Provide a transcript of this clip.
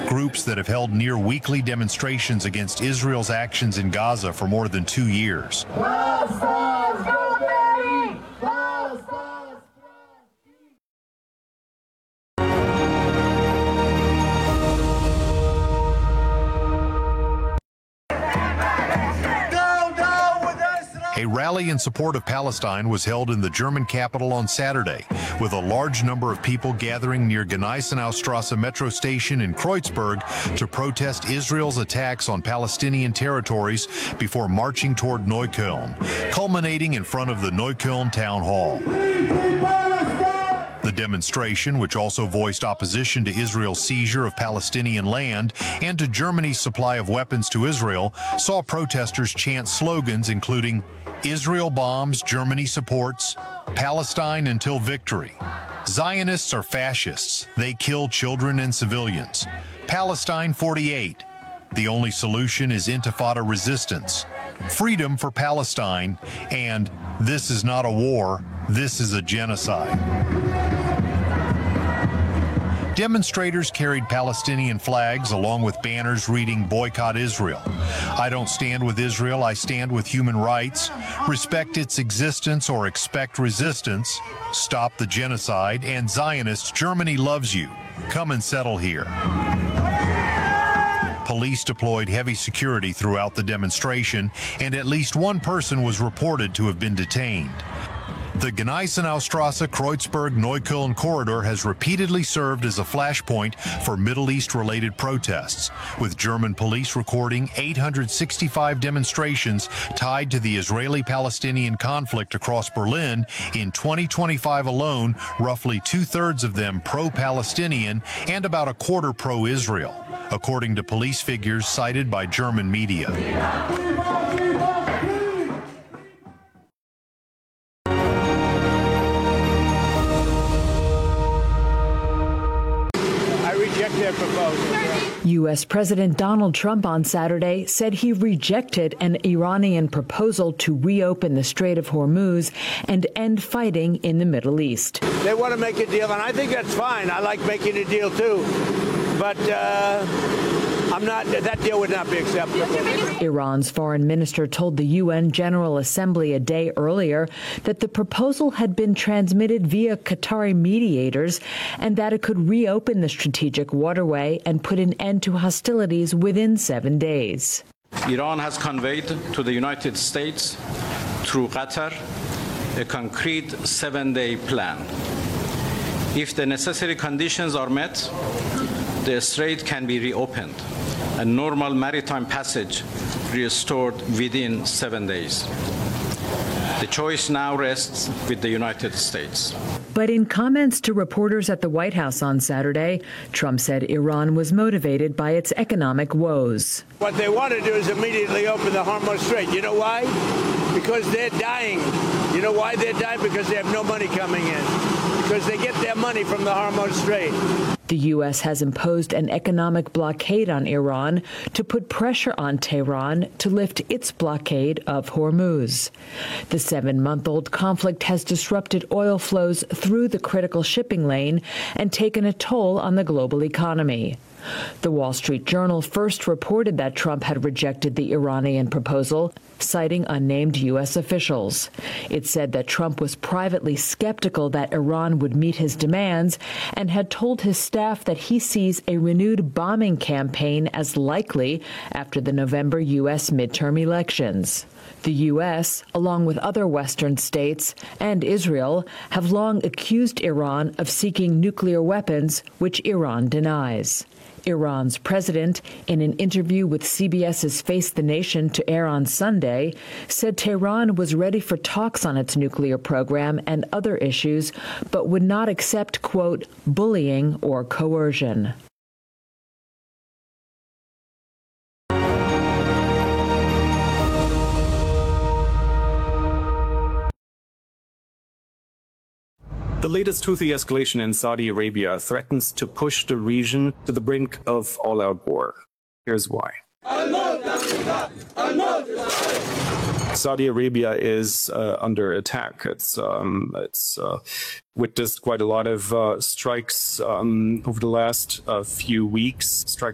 groups that have held near weekly demonstrations against Israel's actions in Gaza for more than 2 years. A rally in support of Palestine was held in the German capital on Saturday, with a large number of people gathering near Gneisenaustrasse metro station in Kreuzberg to protest Israel's attacks on Palestinian territories before marching toward Neukölln, culminating in front of the Neukölln town hall. The demonstration, which also voiced opposition to Israel's seizure of Palestinian land and to Germany's supply of weapons to Israel, saw protesters chant slogans including "Israel bombs, Germany supports," "Palestine until victory," "Zionists are fascists, they kill children and civilians," "Palestine 48," "The only solution is intifada resistance," "Freedom for Palestine," and "This is not a war, this is a genocide." Demonstrators carried Palestinian flags along with banners reading "Boycott Israel," "I don't stand with Israel, I stand with human rights," "Respect its existence or expect resistance," "Stop the genocide," and "Zionists, Germany loves you. Come and settle here." Police deployed heavy security throughout the demonstration, and at least one person was reported to have been detained. The Gneisenaustrasse Kreuzberg-Neukölln corridor has repeatedly served as a flashpoint for Middle East-related protests, with German police recording 865 demonstrations tied to the Israeli-Palestinian conflict across Berlin in 2025 alone, roughly two-thirds of them pro-Palestinian and about a quarter pro-Israel, according to police figures cited by German media. U.S. President Donald Trump on Saturday said he rejected an Iranian proposal to reopen the Strait of Hormuz and end fighting in the Middle East. They want to make a deal, and I think that's fine. I like making a deal, too. But that deal would not be acceptable. Iran's foreign minister told the UN General Assembly a day earlier that the proposal had been transmitted via Qatari mediators and that it could reopen the strategic waterway and put an end to hostilities within 7 days. Iran has conveyed to the United States through Qatar a concrete 7-day plan. If the necessary conditions are met, the strait can be reopened and normal maritime passage restored within 7 days. The choice now rests with the United States. But in comments to reporters at the White House on Saturday, Trump said Iran was motivated by its economic woes. What they want to do is immediately open the Hormuz Strait. You know why? Because they're dying. You know why they're dying? Because they have no money coming in. Because they get their money from the Hormuz Strait. The U.S. has imposed an economic blockade on Iran to put pressure on Tehran to lift its blockade of Hormuz. The 7-month-old conflict has disrupted oil flows through the critical shipping lane and taken a toll on the global economy. The Wall Street Journal first reported that Trump had rejected the Iranian proposal, citing unnamed U.S. officials. It said that Trump was privately skeptical that Iran would meet his demands and had told his staff that he sees a renewed bombing campaign as likely after the November U.S. midterm elections. The U.S., along with other Western states and Israel, have long accused Iran of seeking nuclear weapons, which Iran denies. Iran's president, in an interview with CBS's Face the Nation to air on Sunday, said Tehran was ready for talks on its nuclear program and other issues, but would not accept, quote, bullying or coercion. The latest Houthi escalation in Saudi Arabia threatens to push the region to the brink of all-out war. Here's why. Saudi Arabia is under attack. It's witnessed quite a lot of strikes over the last few weeks. Strikes